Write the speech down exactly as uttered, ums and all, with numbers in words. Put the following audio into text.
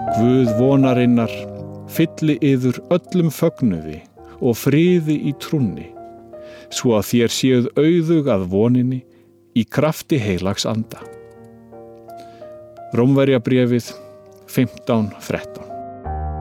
Guð vonarinnar fylli yður öllum fögnuði og friði í trúnni, svo að þér séuð auðug að voninni í krafti heilags anda. Rómverjabréfið fimmtán þrettán